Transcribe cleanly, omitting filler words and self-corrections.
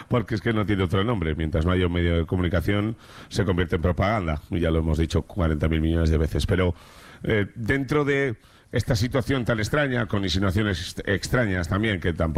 porque es que no tiene otro nombre. Mientras no haya un medio de comunicación, se convierte en propaganda. Y ya lo hemos dicho 40.000 millones de veces. Pero dentro de esta situación tan extraña, con insinuaciones extrañas también, que tampoco